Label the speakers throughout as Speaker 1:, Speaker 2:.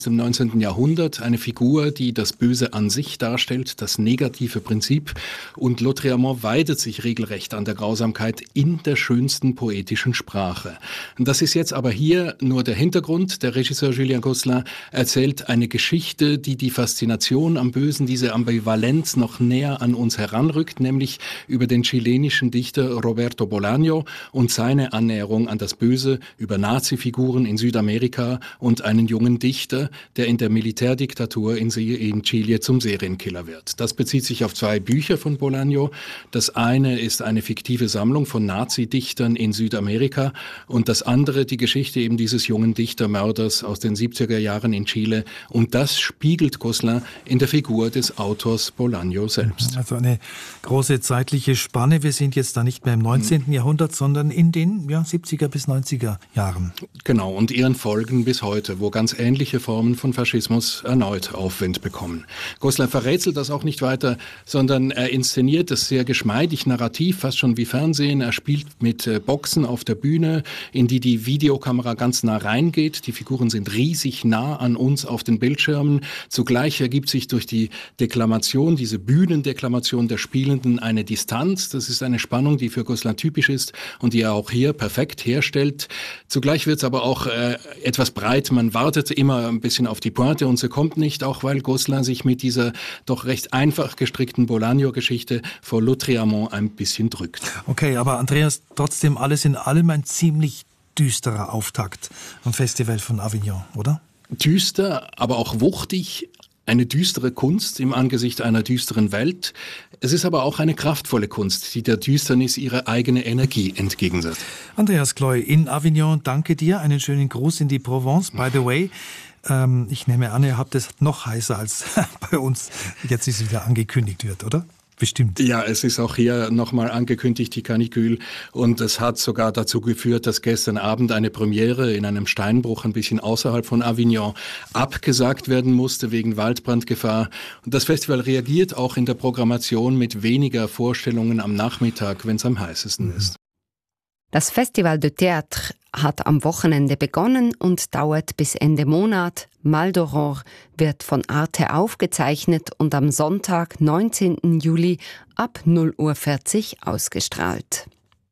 Speaker 1: im 19. Jahrhundert eine Figur, die das Böse an sich darstellt, das negative Prinzip. Und Lautréamont weidet sich regelrecht an der Grausamkeit in der schönsten poetischen Sprache. Das ist jetzt aber hier nur der Hintergrund. Der Regisseur Julien Gosselin erzählt eine Geschichte, die die Faszination am Bösen, diese Ambivalenz noch näher an uns heranrückt, nämlich über den chilenischen Dichter Roberto Bolaño und seine Annäherung an das Böse, über Nazi-Figuren in Südamerika und einen jungen Dichter, der in der Militärdiktatur in Chile zum Serienkiller wird. Das bezieht sich auf 2 Bücher von Bolaño. Das eine ist eine fiktive Sammlung von Nazi-Dichtern in Südamerika und das andere die Geschichte eben dieses jungen Dichtermörders aus den 70er Jahren in Chile. Und das spiegelt Gosselin in der Figur des Autors Bolaño selbst.
Speaker 2: Also eine große zeitliche Spanne. Wir sind jetzt da nicht mehr im 19. Jahrhundert, sondern in den 70er bis 90er Jahren.
Speaker 1: Genau, und ihren Folgen bis heute, wo ganz ähnliche Formen von Faschismus erneut Aufwind bekommen. Gosselin verrätselt das auch nicht weiter, sondern er inszeniert das sehr geschmeidig narrativ, fast schon wie Fernsehen. Er spielt mit Boxen auf der Bühne, in die Videokamera ganz nah reingeht. Die Figuren sind riesig nah an uns auf den Bildschirmen. Zugleich ergibt sich durch die Deklamation, diese Bühnendeklamation der Spielenden eine Distanz. Das ist eine Spannung, die für Gosselin typisch ist und die er auch hier perfekt herstellt. Zugleich wird es aber auch etwas breit. Man wartet immer ein bisschen auf die Pointe und sie kommt nicht, auch weil Gosselin sich mit dieser doch recht einfach gestrickten Bolaño-Geschichte vor Lautréamont ein bisschen drückt.
Speaker 2: Okay, aber Andreas, trotzdem alles in allem ein ziemlich düsterer Auftakt am Festival von Avignon, oder?
Speaker 1: Düster, aber auch wuchtig. Eine düstere Kunst im Angesicht einer düsteren Welt. Es ist aber auch eine kraftvolle Kunst, die der Düsternis ihre eigene Energie entgegensetzt.
Speaker 2: Andreas Kloy in Avignon, danke dir. Einen schönen Gruß in die Provence. By the way, ich nehme an, ihr habt es noch heißer als bei uns jetzt ist es wieder angekündigt wird, oder? Bestimmt.
Speaker 1: Ja, es ist auch hier nochmal angekündigt, die Canicule. Und es hat sogar dazu geführt, dass gestern Abend eine Premiere in einem Steinbruch ein bisschen außerhalb von Avignon abgesagt werden musste wegen Waldbrandgefahr. Und das Festival reagiert auch in der Programmation mit weniger Vorstellungen am Nachmittag, wenn es am heißesten ist.
Speaker 3: Das Festival de Théâtre hat am Wochenende begonnen und dauert bis Ende Monat. Mal d'Aurore wird von Arte aufgezeichnet und am Sonntag, 19. Juli ab 0:40 Uhr ausgestrahlt.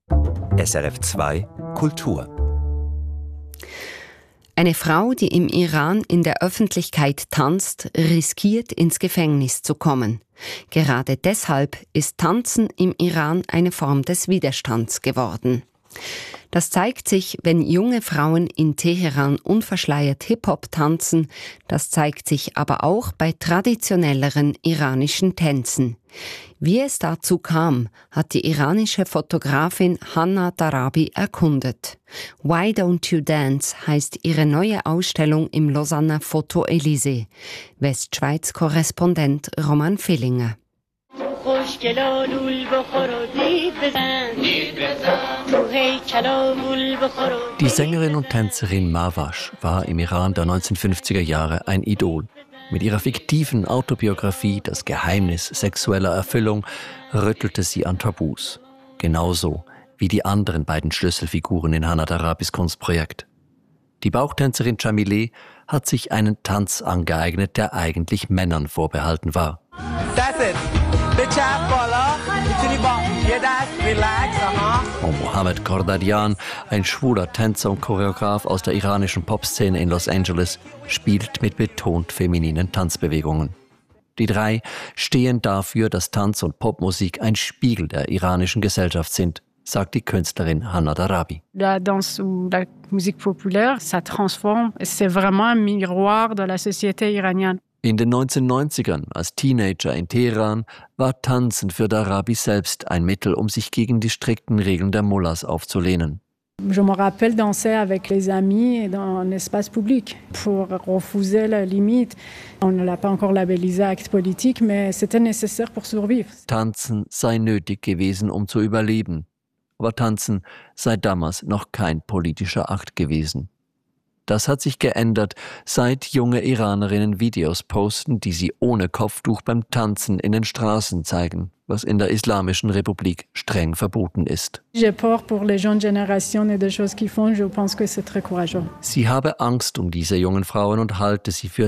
Speaker 4: SRF 2 Kultur.
Speaker 3: Eine Frau, die im Iran in der Öffentlichkeit tanzt, riskiert ins Gefängnis zu kommen. Gerade deshalb ist Tanzen im Iran eine Form des Widerstands geworden. Das zeigt sich, wenn junge Frauen in Teheran unverschleiert Hip-Hop tanzen. Das zeigt sich aber auch bei traditionelleren iranischen Tänzen. Wie es dazu kam, hat die iranische Fotografin Hanna Darabi erkundet. Why Don't You Dance heißt ihre neue Ausstellung im Lausanner Foto Elysée. Westschweiz-Korrespondent Roman Villinger.
Speaker 5: Die Sängerin und Tänzerin Marwash war im Iran der 1950er Jahre ein Idol. Mit ihrer fiktiven Autobiografie Das Geheimnis sexueller Erfüllung rüttelte sie an Tabus. Genauso wie die anderen beiden Schlüsselfiguren in Hanna Darabis Kunstprojekt. Die Bauchtänzerin Jamileh hat sich einen Tanz angeeignet, der eigentlich Männern vorbehalten war. Und Mohammed Kordadian, ein schwuler Tänzer und Choreograf aus der iranischen Popszene in Los Angeles, spielt mit betont femininen Tanzbewegungen. Die drei stehen dafür, dass Tanz und Popmusik ein Spiegel der iranischen Gesellschaft sind, sagt die Künstlerin Hanna Darabi.
Speaker 6: La danse ou la musique populaire, ça transforme, c'est vraiment un miroir de la société iranienne.
Speaker 5: In den 1990ern, als Teenager in Teheran, war Tanzen für Darabi selbst ein Mittel, um sich gegen die strikten Regeln der Mullahs aufzulehnen.
Speaker 6: Je me rappelle danser avec les amis dans un espace public pour refuser la limite. On ne l'a pas encore labellisé acte politique, mais c'était nécessaire pour survivre.
Speaker 5: Tanzen sei nötig gewesen, um zu überleben. Aber Tanzen sei damals noch kein politischer Akt gewesen. Das hat sich geändert, seit junge Iranerinnen Videos posten, die sie ohne Kopftuch beim Tanzen in den Straßen zeigen. was in der Islamischen Republik streng verboten ist.
Speaker 6: J'ai peur pour les jeunes générations et des choses qu'ils font. Je pense que c'est très courageux.
Speaker 5: Sie habe Angst um diese jungen Frauen und halte sie für